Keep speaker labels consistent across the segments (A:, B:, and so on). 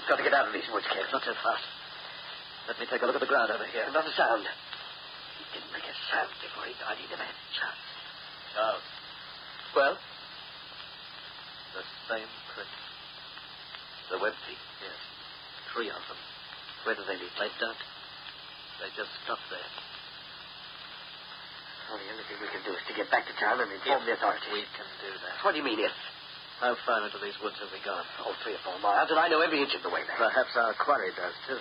A: We've got to get out of these woods, Kent.
B: Not so fast. Let me take a look at the ground over here.
A: Not a sound. He didn't make a sound before he died. He never had a chance.
B: Charles.
A: Well?
B: The same print.
A: The web feet?
B: Yes. 3 of them.
A: Where do they lead?
B: They don't. They just stop there.
A: Well, the only thing we can do is to get back to town and inform the authorities.
B: We can do that.
A: What do you mean, if?
B: How far into these woods have we gone?
A: Oh, 3 or 4 miles, and I know every inch of the way there.
B: Perhaps our quarry does, too.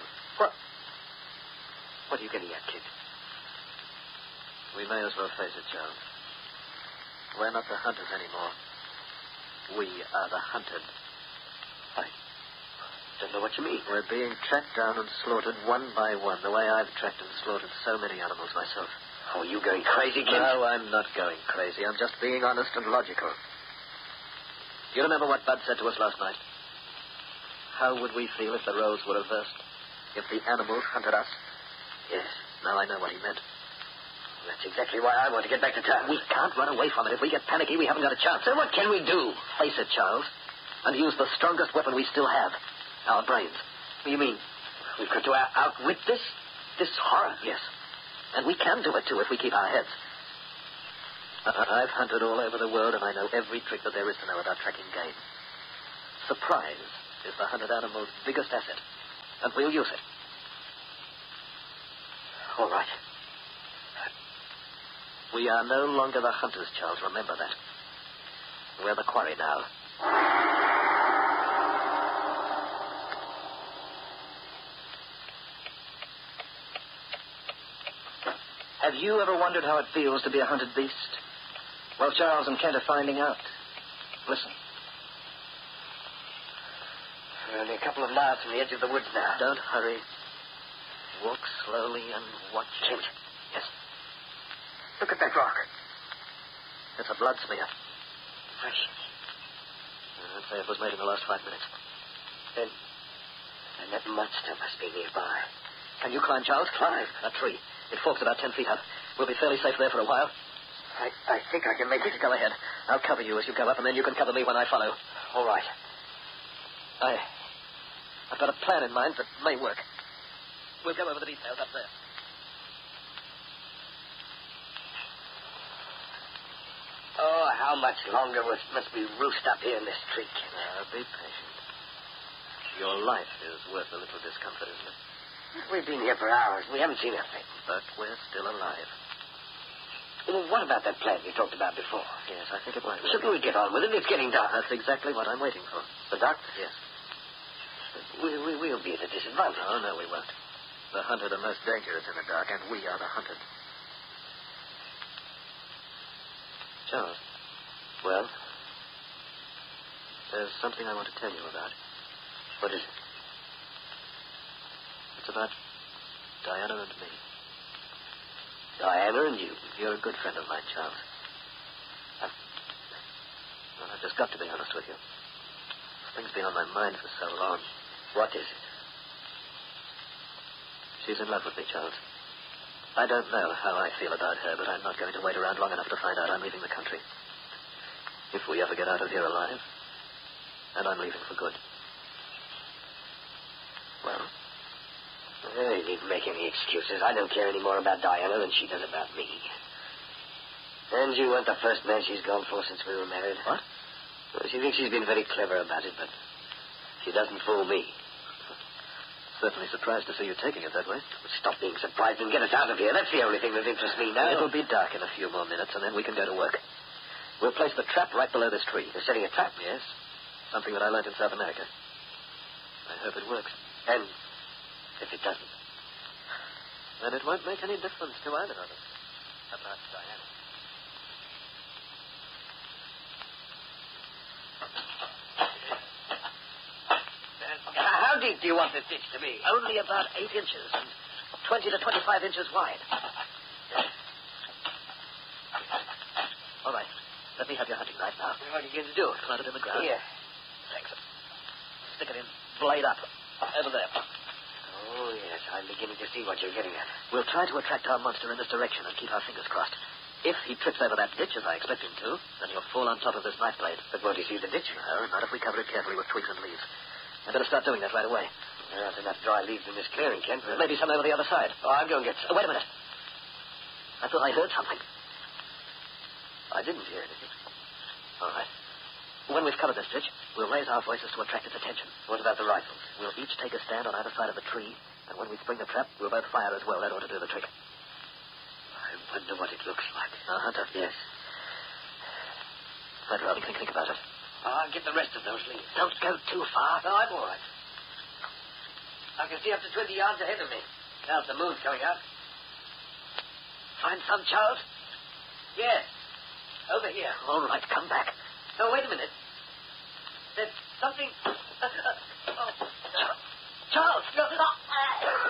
A: What are you getting at, kid?
B: We may as well face it, Charles. We're not the hunters anymore. We are the hunted.
A: I don't know what you mean.
B: We're being tracked down and slaughtered one by one, the way I've tracked and slaughtered so many animals myself.
A: Oh, you going crazy, kid?
B: No, I'm not going crazy. I'm just being honest and logical. You remember what Bud said to us last night? How would we feel if the roles were reversed? If the animals hunted us?
A: Yes.
B: Now I know what he meant.
A: That's exactly why I want to get back to town.
B: We can't run away from it. If we get panicky, we haven't got a chance.
A: So what can we do?
B: Face it, Charles, and use the strongest weapon we still have. Our brains.
A: What do you mean? We've got to outwit this horror?
B: Yes. And we can do it, too, if we keep our heads. I've hunted all over the world, and I know every trick that there is to know about tracking game. Surprise is the hunted animal's biggest asset, and we'll use it.
A: All right.
B: We are no longer the hunters, Charles. Remember that. We're the quarry now.
C: Have you ever wondered how it feels to be a hunted beast? Well, Charles and Kent are finding out. Listen.
A: We're only a couple of miles from the edge of the woods now.
B: Don't hurry. Walk slowly and watch.
A: Kent.
B: Yes.
A: Look at that rock.
B: It's a blood smear.
A: Fresh.
B: I'd say it was made in the last 5 minutes.
A: Then that monster must be nearby.
B: Can you climb, Charles?
A: Climb?
B: A tree. It forks about 10 feet up. We'll be fairly safe there for a while.
A: I think I can make it.
B: Go ahead. I'll cover you as you go up, and then you can cover me when I follow.
A: All right.
B: I've got a plan in mind that may work. We'll go over the details up there.
A: Oh, how much longer must we roost up here in this tree?
B: Be patient. Your life is worth a little discomfort, isn't it?
A: We've been here for hours. We haven't seen a thing.
B: But we're still alive.
A: Well, what about that plan you talked about before?
B: Yes, I think it might work.
A: Shouldn't we get on with it? It's getting dark.
B: That's exactly what I'm waiting for.
A: The dark?
B: Yes.
A: We'll be at a disadvantage.
B: Oh, no, we won't. The hunted are most dangerous in the dark, and we are the hunted. Charles.
A: Well?
B: There's something I want to tell you about.
A: What is it?
B: It's about Diana and me.
A: Diana and you?
B: You're a good friend of mine, Charles. I've just got to be honest with you. This thing's been on my mind for so long.
A: What is it?
B: She's in love with me, Charles. I don't know how I feel about her, but I'm not going to wait around long enough to find out I'm leaving the country. If we ever get out of here alive, and I'm leaving for good. Well?
A: You needn't make any excuses. I don't care any more about Diana than she does about me. And you weren't the first man she's gone for since we were married.
B: What?
A: Well, she thinks she's been very clever about it, but she doesn't fool me.
B: Certainly surprised to see you taking it that way.
A: Stop being surprised and get us out of here. That's the only thing that interests me now.
B: It'll be dark in a few more minutes, and then we can go to work. We'll place the trap right below this tree.
A: You're setting a trap?
B: Yes. Something that I learned in South America. I hope it works.
A: And if it doesn't?
B: Then it won't make any difference to either of us. About Diana.
A: How deep do you want this ditch to be?
B: Only about 8 inches and 20 to 25 inches wide. All right. Let me have your hunting knife now.
A: What are you going to do?
B: Plant it in the ground.
A: Here.
B: Thanks. Stick it in. Blade up. Over there.
A: Oh, yes. I'm beginning to see what you're getting at.
B: We'll try to attract our monster in this direction and keep our fingers crossed. If he trips over that ditch, as I expect him to, then he'll fall on top of this knife blade.
A: But won't he see the ditch?
B: No, not if we cover it carefully with twigs and leaves. I'd better start doing that right away.
A: There aren't enough dry leaves in this clearing, Kent.
B: Maybe some over the other side.
A: Oh, I'll go and get some.
B: Wait a minute. I thought I heard something.
A: I didn't hear anything.
B: All right. When we've covered this ditch, we'll raise our voices to attract its attention.
A: What about the rifles?
B: We'll each take a stand on either side of the tree, and when we spring the trap, we'll both fire as well. That ought to do the trick.
A: I wonder what it looks like.
B: Hunter?
A: Yes.
B: I'd rather think about it.
A: I'll get the rest of those leaves.
B: Don't go too far.
A: No, I'm all right. I can see up to 20 yards ahead of me. Now the moon's coming out.
B: Find some, Charles?
A: Yes. Over here.
B: All right, come back.
A: No, wait a minute. There's something...
B: Charles!
A: No.